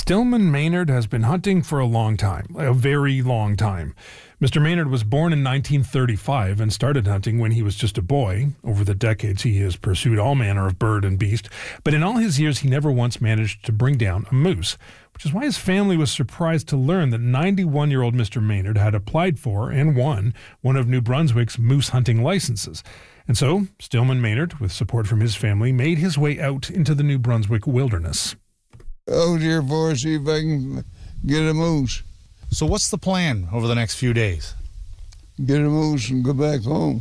Stillman Maynard has been hunting for a long time, a very long time. Mr. Maynard was born in 1935 and started hunting when he was just a boy. Over the decades, he has pursued all manner of bird and beast, but in all his years, he never once managed to bring down a moose, which is why his family was surprised to learn that 91-year-old Mr. Maynard had applied for and won one of New Brunswick's moose hunting licenses. And so, Stillman Maynard, with support from his family, made his way out into the New Brunswick wilderness. Out here for see if I can get a moose. So what's the plan over the next few days? Get a moose and go back home.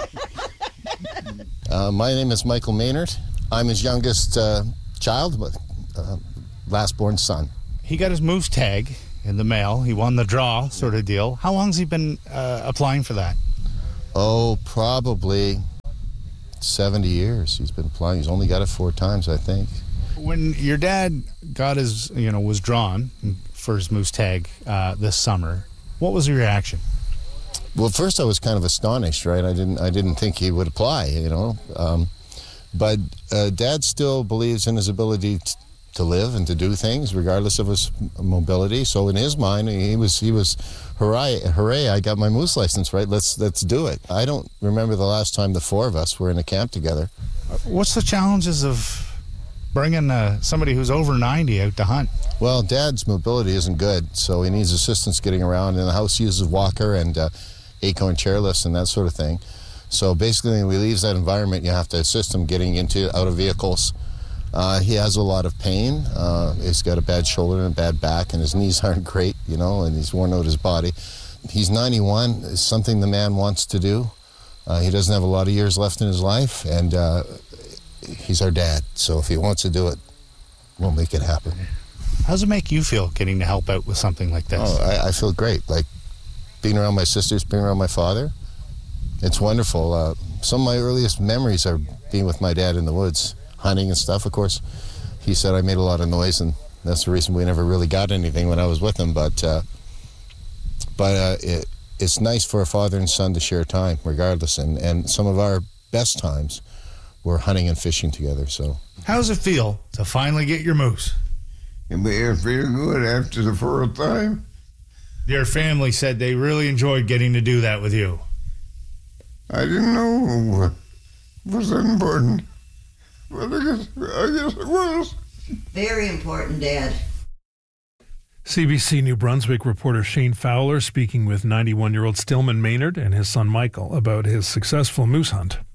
My name is Michael Maynard. I'm his youngest child, but last-born son. He got his moose tag in the mail. He won the draw sort of deal. How long's he been applying for that? Oh, probably 70 years he's been applying. He's only got it 4 times, I think. When your dad got his, was drawn for his moose tag this summer, what was your reaction? Well, first I was kind of astonished, right? I didn't think he would apply, But Dad still believes in his ability to live and to do things, regardless of his mobility. So in his mind, he was, hooray! I got my moose license, right? Let's do it. I don't remember the last time the 4 of us were in a camp together. What's the challenges of bringing somebody who's over 90 out to hunt? Well, Dad's mobility isn't good, so he needs assistance getting around. In the house, he uses a walker and acorn chairlifts and that sort of thing. So basically, when he leaves that environment, you have to assist him getting out of vehicles. He has a lot of pain. He's got a bad shoulder and a bad back, and his knees aren't great, and he's worn out his body. He's 91. It's something the man wants to do. He doesn't have a lot of years left in his life, and he's our dad, so if he wants to do it, we'll make it happen. How does it make you feel getting to help out with something like this? Oh, I feel great. Like being around my sisters, being around my father. It's wonderful. Some of my earliest memories are being with my dad in the woods, hunting and stuff. Of course, he said I made a lot of noise, and that's the reason we never really got anything when I was with him. But it's nice for a father and son to share time, regardless. And some of our best times were hunting and fishing together. So, how does it feel to finally get your moose? It feel good after the 4th time. Your family said they really enjoyed getting to do that with you. I didn't know it was important. But I guess it was. Very important, Dad. CBC New Brunswick reporter Shane Fowler speaking with 91-year-old Stillman Maynard and his son Michael about his successful moose hunt.